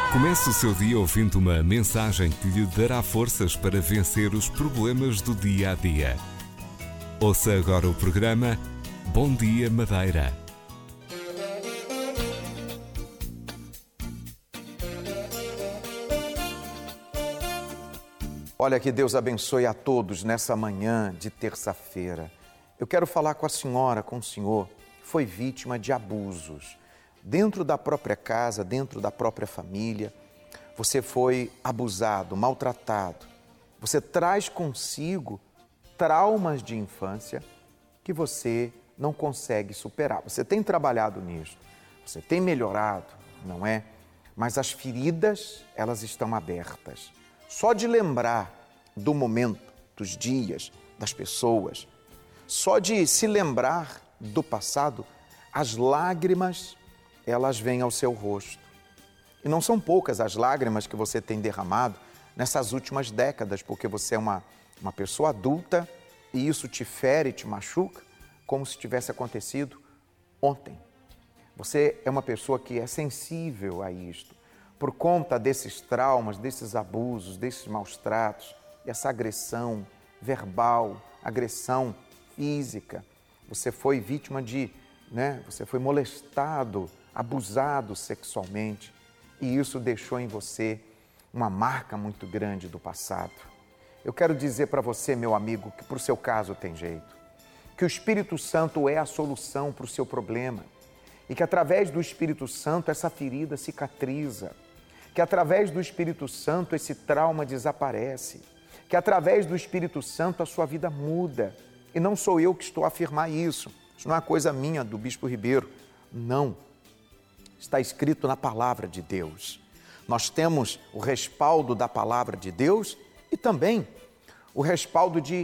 Comece o seu dia ouvindo uma mensagem que lhe dará forças para vencer os problemas do dia a dia. Ouça agora o programa Bom Dia Madeira. Olha, que Deus abençoe a todos nessa manhã de terça-feira. Eu quero falar com a senhora, com o senhor, que foi vítima de abusos. Dentro da própria casa, dentro da própria família, você foi abusado, maltratado. Você traz consigo traumas de infância que você não consegue superar. Você tem trabalhado nisso, você tem melhorado, não é? Mas as feridas, elas estão abertas. Só de lembrar do momento, dos dias, das pessoas, só de se lembrar do passado, as lágrimas, elas vêm ao seu rosto. E não são poucas as lágrimas que você tem derramado nessas últimas décadas, porque você é uma pessoa adulta e isso te fere, te machuca, como se tivesse acontecido ontem. Você é uma pessoa que é sensível a isto. Por conta desses traumas, desses abusos, desses maus tratos, dessa agressão verbal, agressão física, você foi vítima você foi molestado, abusado sexualmente e isso deixou em você uma marca muito grande do passado. Eu quero dizer para você, meu amigo, que para o seu caso tem jeito, que o Espírito Santo é a solução para o seu problema e que através do Espírito Santo essa ferida cicatriza, que através do Espírito Santo esse trauma desaparece, que através do Espírito Santo a sua vida muda. E não sou eu que estou a afirmar isso. Isso não é coisa minha, do Bispo Ribeiro. Não. Está escrito na Palavra de Deus. Nós temos o respaldo da Palavra de Deus e também o respaldo de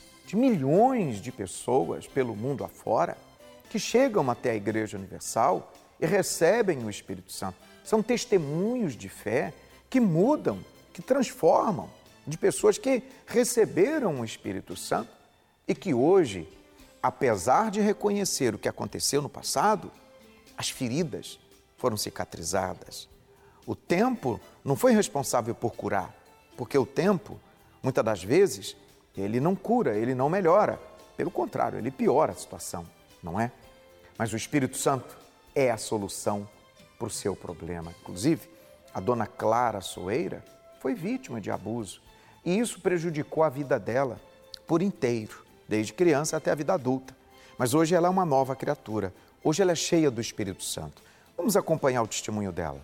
milhões de pessoas pelo mundo afora que chegam até a Igreja Universal e recebem o Espírito Santo. São testemunhos de fé que mudam, que transformam, de pessoas que receberam o Espírito Santo e que hoje, apesar de reconhecer o que aconteceu no passado, as feridas foram cicatrizadas. O tempo não foi responsável por curar, porque o tempo, muitas das vezes, ele não cura, ele não melhora. Pelo contrário, ele piora a situação, não é? Mas o Espírito Santo é a solução para o seu problema. Inclusive, a dona Clara Soeira foi vítima de abuso e isso prejudicou a vida dela por inteiro, desde criança até a vida adulta. Mas hoje ela é uma nova criatura, hoje ela é cheia do Espírito Santo. Vamos acompanhar o testemunho dela.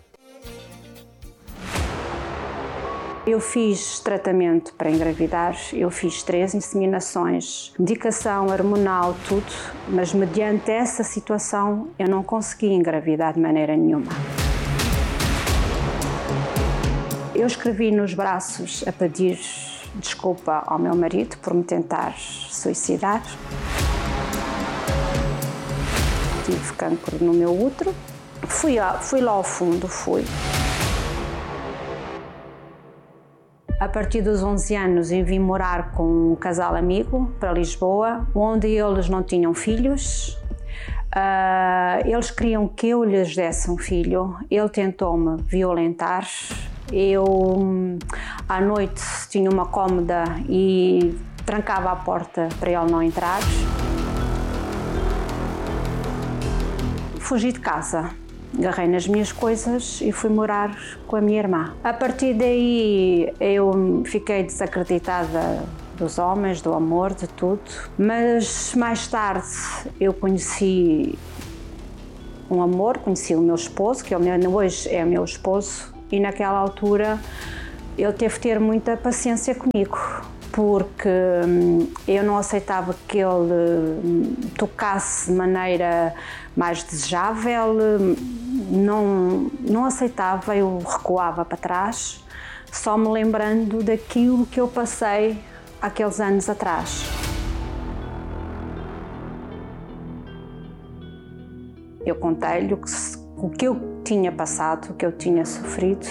Eu fiz tratamento para engravidar, eu fiz 3 inseminações, medicação hormonal, tudo, mas mediante essa situação eu não consegui engravidar de maneira nenhuma. Eu escrevi nos braços a pedir desculpa ao meu marido por me tentar suicidar. Tive cancro no meu útero, fui lá ao fundo, A partir dos 11 anos eu vim morar com um casal amigo para Lisboa, onde eles não tinham filhos. Eles queriam que eu lhes desse um filho. Ele tentou-me violentar. Eu, à noite, tinha uma cômoda e trancava a porta para ele não entrar. Fugi de casa. Agarrei nas minhas coisas e fui morar com a minha irmã. A partir daí eu fiquei desacreditada dos homens, do amor, de tudo. Mas mais tarde eu conheci um amor, conheci o meu esposo, que hoje é o meu esposo, e naquela altura ele teve que ter muita paciência comigo, porque eu não aceitava que ele tocasse de maneira mais desejável, não aceitava, eu recuava para trás, só me lembrando daquilo que eu passei há aqueles anos atrás. Eu contei-lhe o que eu tinha passado, o que eu tinha sofrido,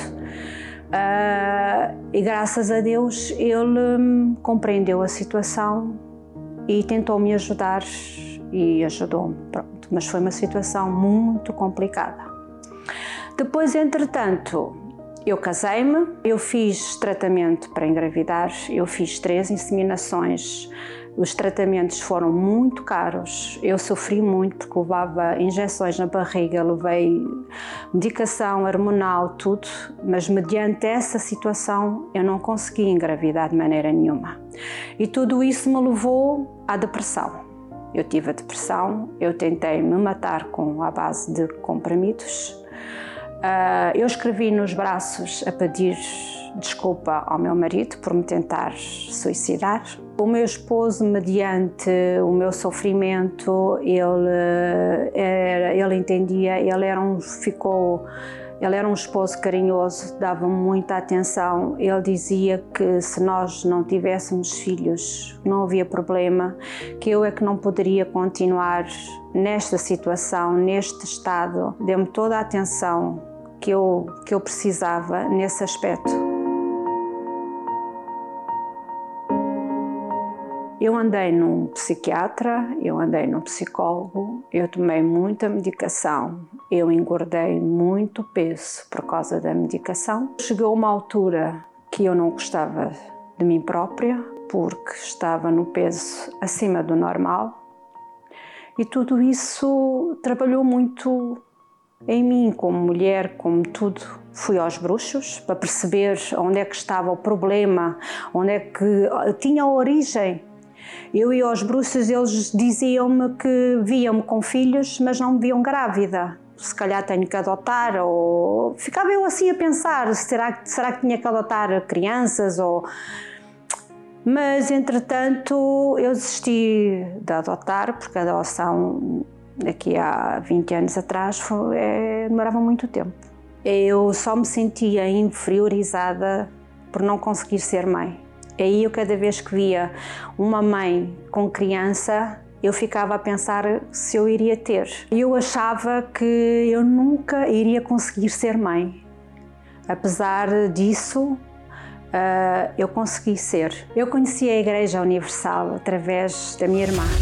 e graças a Deus ele compreendeu a situação e tentou me ajudar e ajudou-me, pronto. Mas foi uma situação muito complicada. Depois, entretanto, Eu casei-me, eu fiz tratamento para engravidar, eu fiz 3 inseminações. Os tratamentos foram muito caros, eu sofri muito porque levava injeções na barriga, levei medicação hormonal, tudo, mas mediante essa situação eu não consegui engravidar de maneira nenhuma. E tudo isso me levou à depressão. Eu tive a depressão, eu tentei me matar à base de comprimidos. Eu escrevi nos braços a pedir desculpa ao meu marido por me tentar suicidar. O meu esposo, mediante o meu sofrimento, ele entendia, ele era um esposo carinhoso, dava-me muita atenção. Ele dizia que se nós não tivéssemos filhos, não havia problema, que eu é que não poderia continuar nesta situação, neste estado. Deu-me toda a atenção que eu precisava nesse aspecto. Eu andei num psiquiatra, eu andei num psicólogo, eu tomei muita medicação, eu engordei muito peso por causa da medicação. Chegou uma altura que eu não gostava de mim própria, porque estava no peso acima do normal, e tudo isso trabalhou muito em mim, como mulher, como tudo. Fui aos bruxos para perceber onde é que estava o problema, onde é que tinha a origem. Eu ia aos bruxos, eles diziam-me que viam-me com filhos, mas não me viam grávida. Se calhar tenho que adotar, ou... Ficava eu assim a pensar, será que tinha que adotar crianças, ou... Mas, entretanto, eu desisti de adotar, porque a adoção, aqui há 20 anos atrás, demorava muito tempo. Eu só me sentia inferiorizada por não conseguir ser mãe. Aí eu, cada vez que via uma mãe com criança, eu ficava a pensar se eu iria ter. Eu achava que eu nunca iria conseguir ser mãe. Apesar disso, eu consegui ser. Eu conheci a Igreja Universal através da minha irmã.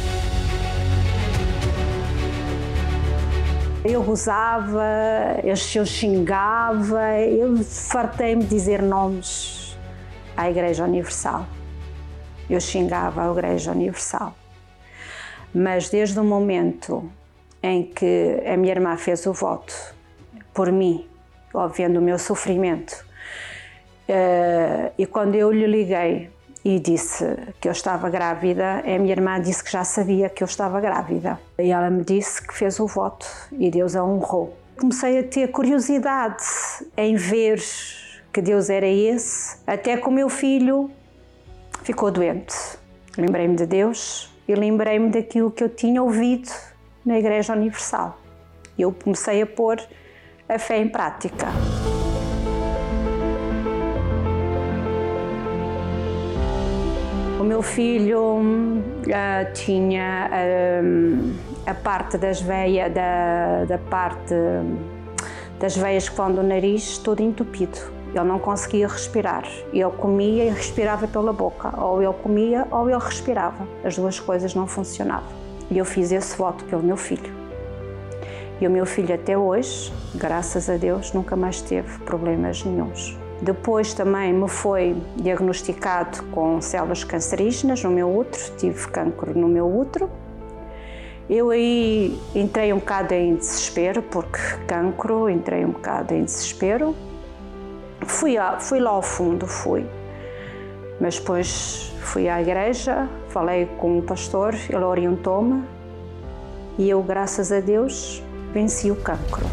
Eu gozava, eu xingava, eu fartei-me de dizer nomes à Igreja Universal. Eu xingava a Igreja Universal. Mas desde o momento em que a minha irmã fez o voto por mim, vendo o meu sofrimento, e quando eu lhe liguei e disse que eu estava grávida, a minha irmã disse que já sabia que eu estava grávida. E ela me disse que fez o voto e Deus a honrou. Comecei a ter curiosidade em ver que Deus era esse, até que o meu filho ficou doente. Lembrei-me de Deus e lembrei-me daquilo que eu tinha ouvido na Igreja Universal. Eu comecei a pôr a fé em prática. O meu filho tinha a parte das veias, da parte das veias que vão do nariz todo entupido. Ele não conseguia respirar. Ele comia e respirava pela boca. Ou ele comia ou ele respirava. As duas coisas não funcionavam. E eu fiz esse voto pelo meu filho. E o meu filho até hoje, graças a Deus, nunca mais teve problemas nenhuns. Depois também me foi diagnosticado com células cancerígenas no meu útero. Tive cancro no meu útero. Eu aí entrei um bocado em desespero, porque cancro, entrei um bocado em desespero. Fui lá ao fundo, mas depois fui à igreja, falei com o pastor, ele orientou-me e eu, graças a Deus, venci o cancro.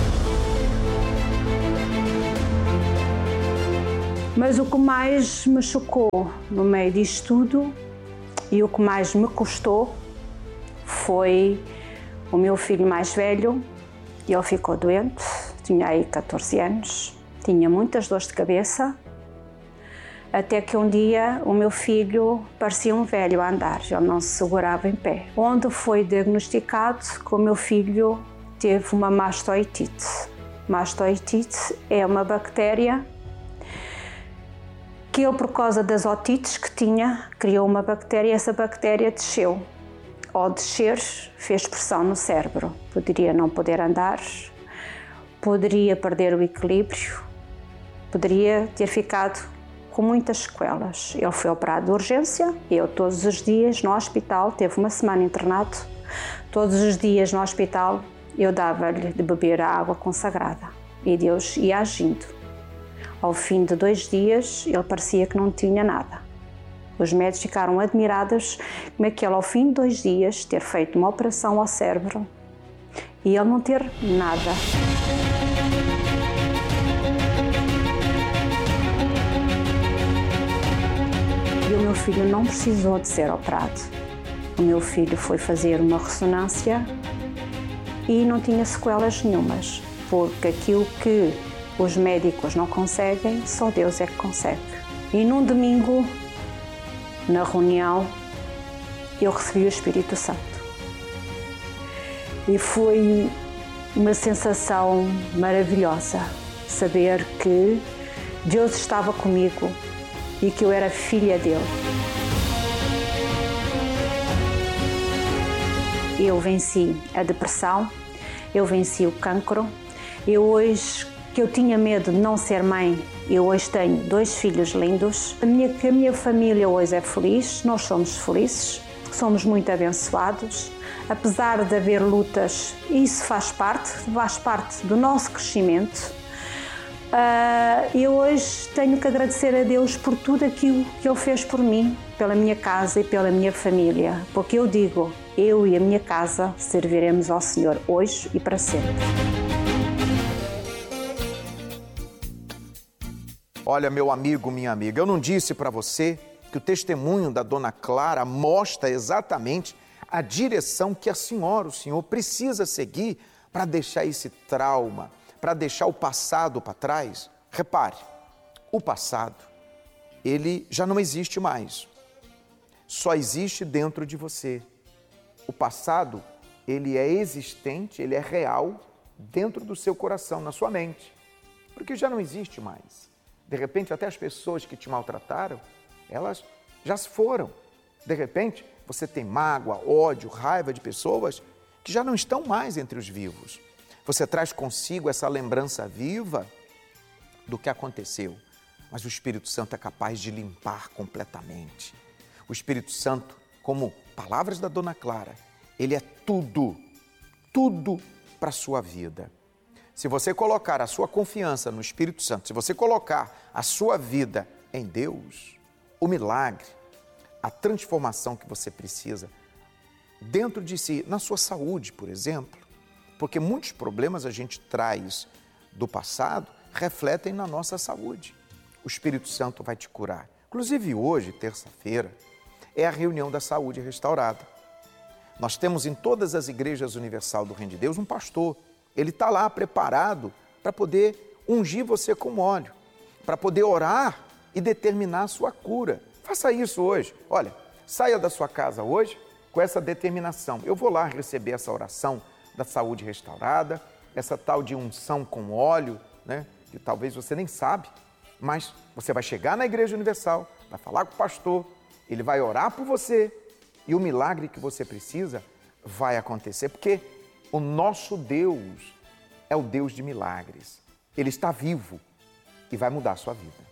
Mas o que mais me chocou no meio disto tudo e o que mais me custou foi o meu filho mais velho. Ele ficou doente, tinha aí 14 anos. Tinha muitas dores de cabeça, até que um dia o meu filho parecia um velho a andar, ele não se segurava em pé. Onde foi diagnosticado que o meu filho teve uma mastoidite. Mastoidite é uma bactéria que ele, por causa das otites que tinha, criou uma bactéria e essa bactéria desceu. Ao descer, fez pressão no cérebro. Poderia não poder andar, poderia perder o equilíbrio poderia ter ficado com muitas sequelas. Ele foi operado de urgência, eu todos os dias no hospital, teve uma semana internado, todos os dias no hospital eu dava-lhe de beber a água consagrada e Deus ia agindo. Ao fim de 2 dias ele parecia que não tinha nada. Os médicos ficaram admirados como é que ele, ao fim de 2 dias, ter feito uma operação ao cérebro e ele não ter nada. E o meu filho não precisou de ser operado. O meu filho foi fazer uma ressonância e não tinha sequelas nenhumas, porque aquilo que os médicos não conseguem, só Deus é que consegue. E num domingo, na reunião, eu recebi o Espírito Santo. E foi uma sensação maravilhosa saber que Deus estava comigo e que eu era filha dele. Eu venci a depressão, eu venci o cancro. Eu hoje, que eu tinha medo de não ser mãe, eu hoje tenho 2 filhos lindos. A minha família hoje é feliz, nós somos felizes, somos muito abençoados. Apesar de haver lutas, isso faz parte do nosso crescimento. Eu hoje tenho que agradecer a Deus por tudo aquilo que Ele fez por mim, pela minha casa e pela minha família. Porque eu digo, eu e a minha casa serviremos ao Senhor hoje e para sempre. Olha, meu amigo, minha amiga, eu não disse para você que o testemunho da Dona Clara mostra exatamente a direção que a senhora, o senhor, precisa seguir para deixar esse trauma, para deixar o passado para trás? Repare, o passado, ele já não existe mais. Só existe dentro de você. O passado, ele é existente, ele é real dentro do seu coração, na sua mente. Porque já não existe mais. De repente, até as pessoas que te maltrataram, elas já se foram. De repente, você tem mágoa, ódio, raiva de pessoas que já não estão mais entre os vivos. Você traz consigo essa lembrança viva do que aconteceu. Mas o Espírito Santo é capaz de limpar completamente. O Espírito Santo, como palavras da Dona Clara, ele é tudo para a sua vida. Se você colocar a sua confiança no Espírito Santo, se você colocar a sua vida em Deus, o milagre, a transformação que você precisa dentro de si, na sua saúde, por exemplo, porque muitos problemas a gente traz do passado, refletem na nossa saúde. O Espírito Santo vai te curar. Inclusive hoje, terça-feira, é a reunião da saúde restaurada. Nós temos em todas as igrejas universal do Reino de Deus um pastor. Ele está lá preparado para poder ungir você com óleo, para poder orar e determinar a sua cura. Faça isso hoje. Olha, saia da sua casa hoje com essa determinação. Eu vou lá receber essa oração da saúde restaurada, essa tal de unção com óleo, né? Que talvez você nem sabe, mas você vai chegar na Igreja Universal, vai falar com o pastor, ele vai orar por você e o milagre que você precisa vai acontecer, porque o nosso Deus é o Deus de milagres. Ele está vivo e vai mudar a sua vida.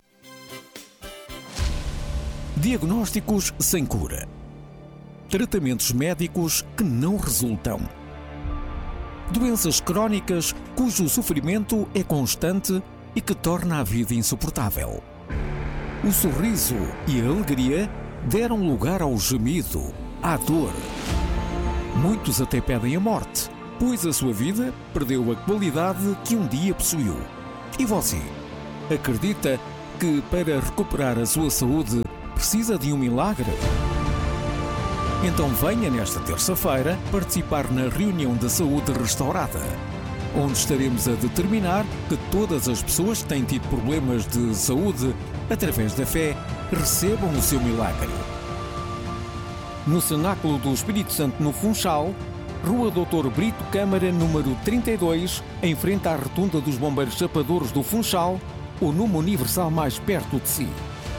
Diagnósticos sem cura. Tratamentos médicos que não resultam. Doenças crónicas cujo sofrimento é constante e que torna a vida insuportável. O sorriso e a alegria deram lugar ao gemido, à dor. Muitos até pedem a morte, pois a sua vida perdeu a qualidade que um dia possuiu. E você? Acredita que para recuperar a sua saúde precisa de um milagre? Então venha nesta terça-feira participar na reunião da saúde restaurada, onde estaremos a determinar que todas as pessoas que têm tido problemas de saúde, através da fé, recebam o seu milagre. No Cenáculo do Espírito Santo no Funchal, Rua Doutor Brito Câmara, número 32, em frente à Rotunda dos Bombeiros Chapadores do Funchal, ou numa Universal mais perto de si.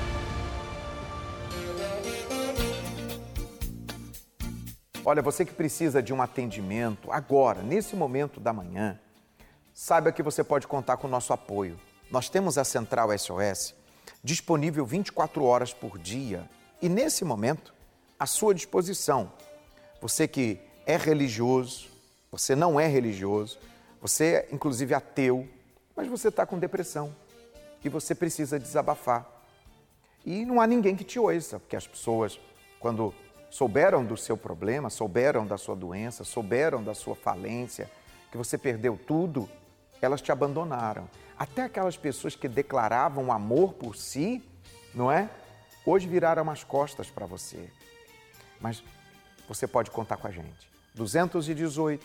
Olha, você que precisa de um atendimento agora, nesse momento da manhã, saiba que você pode contar com o nosso apoio. nós temos a Central SOS disponível 24 horas por dia e, nesse momento, à sua disposição. Você que é religioso, você não é religioso, você é inclusive ateu, mas você está com depressão e você precisa desabafar. E não há ninguém que te ouça, porque as pessoas, quando souberam do seu problema, souberam da sua doença, souberam da sua falência, que você perdeu tudo, elas te abandonaram. Até aquelas pessoas que declaravam amor por si, não é? Hoje viraram as costas para você. Mas você pode contar com a gente. 218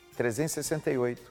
368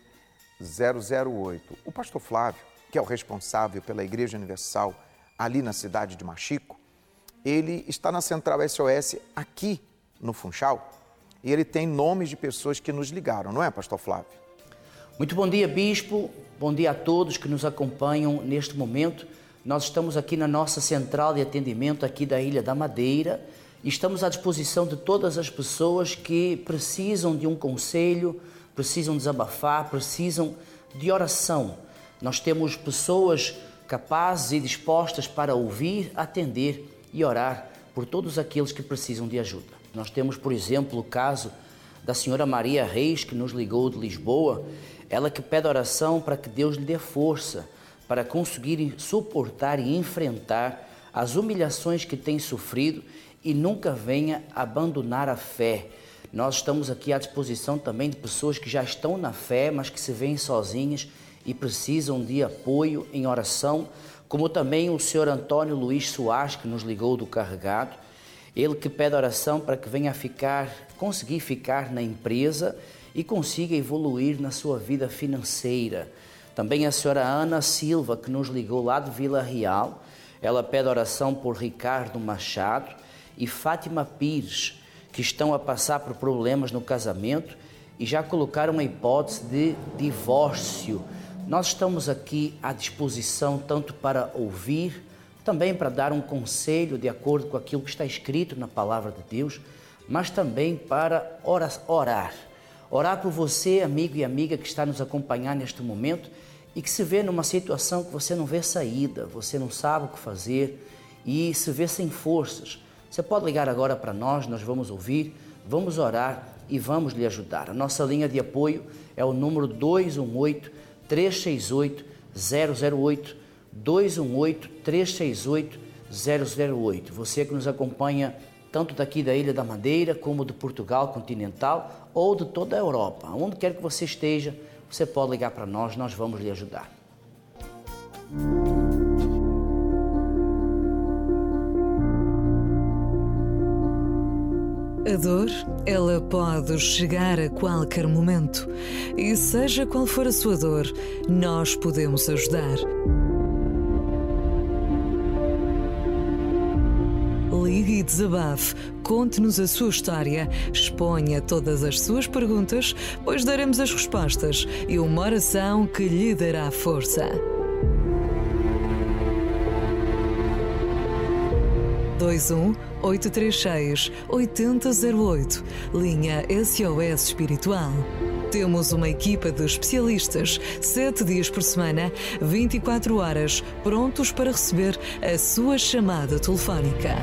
008. O pastor Flávio, que é o responsável pela Igreja Universal ali na cidade de Machico, ele está na Central SOS aqui no Funchal e ele tem nomes de pessoas que nos ligaram, não é, pastor Flávio? Muito bom dia, bispo. Bom dia a todos que nos acompanham neste momento. Nós estamos aqui na nossa central de atendimento aqui da Ilha da Madeira e estamos à disposição de todas as pessoas que precisam de um conselho, precisam desabafar, precisam de oração. Nós temos pessoas capazes e dispostas para ouvir, atender e orar por todos aqueles que precisam de ajuda. Nós temos, por exemplo, o caso da senhora Maria Reis, que nos ligou de Lisboa, ela que pede oração para que Deus lhe dê força para conseguir suportar e enfrentar as humilhações que tem sofrido e nunca venha abandonar a fé. Nós estamos aqui à disposição também de pessoas que já estão na fé, mas que se veem sozinhas e precisam de apoio em oração, como também o senhor Antônio Luiz Soares, que nos ligou do Carregado, ele que pede oração para que venha conseguir ficar na empresa e consiga evoluir na sua vida financeira. Também a senhora Ana Silva, que nos ligou lá de Vila Real, ela pede oração por Ricardo Machado e Fátima Pires, que estão a passar por problemas no casamento e já colocaram a hipótese de divórcio. Nós estamos aqui à disposição tanto para ouvir, também para dar um conselho de acordo com aquilo que está escrito na Palavra de Deus, mas também para orar. Orar por você, amigo e amiga que está nos acompanhando neste momento e que se vê numa situação que você não vê saída, você não sabe o que fazer e se vê sem forças. Você pode ligar agora para nós vamos ouvir, vamos orar e vamos lhe ajudar. A nossa linha de apoio é o número 218-368-008, 218-368-008. Você que nos acompanha tanto daqui da Ilha da Madeira, como de Portugal continental ou de toda a Europa. Onde quer que você esteja, você pode ligar para nós vamos lhe ajudar. A dor, ela pode chegar a qualquer momento. E seja qual for a sua dor, nós podemos ajudar. Ligue e desabafe, conte-nos a sua história, exponha todas as suas perguntas, pois daremos as respostas e uma oração que lhe dará força. 21-836-8008, linha SOS Espiritual. Temos uma equipa de especialistas, 7 dias por semana, 24 horas, prontos para receber a sua chamada telefónica.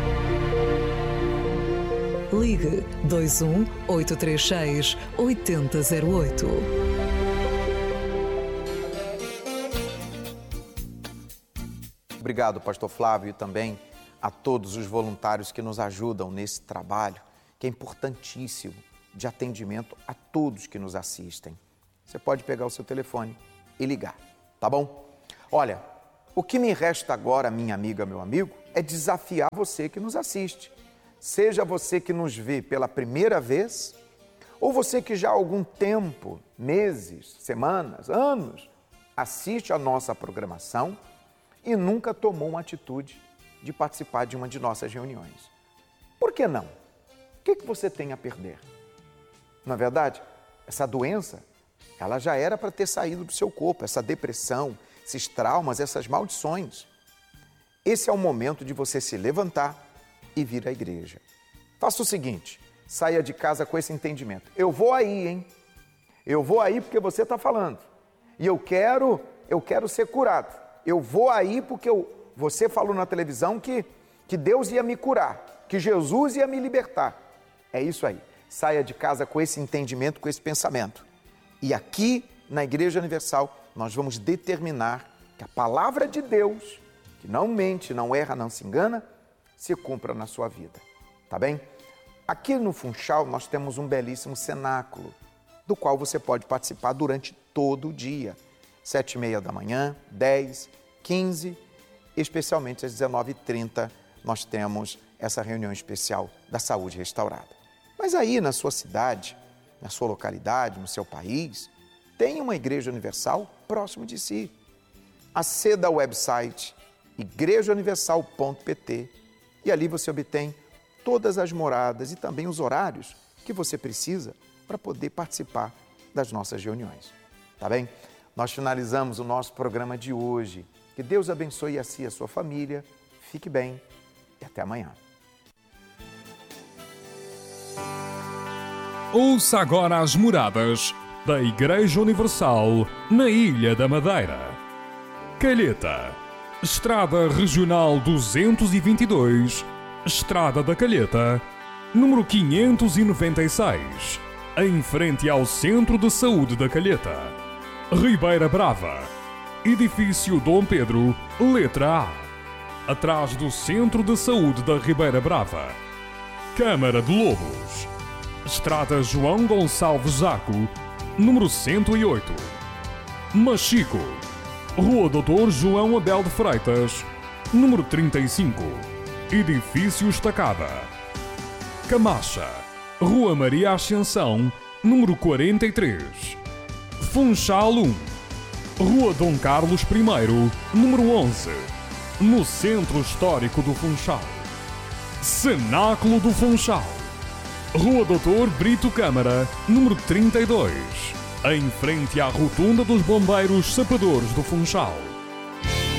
Ligue 21-836-8008. Obrigado, pastor Flávio, e também a todos os voluntários que nos ajudam nesse trabalho, que é importantíssimo, de atendimento a todos que nos assistem. Você pode pegar o seu telefone e ligar, tá bom? Olha, o que me resta agora, minha amiga, meu amigo, é desafiar você que nos assiste. Seja você que nos vê pela primeira vez, ou você que já há algum tempo, meses, semanas, anos, assiste a nossa programação e nunca tomou uma atitude de participar de uma de nossas reuniões. Por que não? O que você tem a perder? Na verdade, essa doença, ela já era para ter saído do seu corpo, essa depressão, esses traumas, essas maldições. Esse é o momento de você se levantar e vir à igreja. Faça o seguinte, saia de casa com esse entendimento. Eu vou aí, hein? Eu vou aí porque você está falando. E eu quero eu quero ser curado. Eu vou aí porque você falou na televisão que Deus ia me curar, que Jesus ia me libertar. É isso aí. Saia de casa com esse entendimento, com esse pensamento. E aqui na Igreja Universal nós vamos determinar que a palavra de Deus, que não mente, não erra, não se engana, se cumpra na sua vida. Tá bem? Aqui no Funchal nós temos um belíssimo cenáculo, do qual você pode participar durante todo o dia. 7h30 da manhã, 10, 15, especialmente às 19h30, nós temos essa reunião especial da Saúde Restaurada. Mas aí na sua cidade, na sua localidade, no seu país, tem uma Igreja Universal próximo de si. Aceda ao website igrejauniversal.pt e ali você obtém todas as moradas e também os horários que você precisa para poder participar das nossas reuniões. Tá bem? Nós finalizamos o nosso programa de hoje. Que Deus abençoe a si e a sua família. Fique bem e até amanhã. Ouça agora as moradas da Igreja Universal na Ilha da Madeira. Calheta, Estrada Regional 222, Estrada da Calheta, número 596, em frente ao Centro de Saúde da Calheta. Ribeira Brava, Edifício Dom Pedro, letra A, atrás do Centro de Saúde da Ribeira Brava. Câmara de Lobos, Estrada João Gonçalves Zaco, número 108. Machico, Rua Doutor João Abel de Freitas, número 35, Edifício Estacada. Camacha, Rua Maria Ascensão, número 43. Funchal 1, Rua Dom Carlos I, número 11, no Centro Histórico do Funchal. Cenáculo do Funchal, Rua Doutor Brito Câmara, número 32, em frente à Rotunda dos Bombeiros Sapadores do Funchal.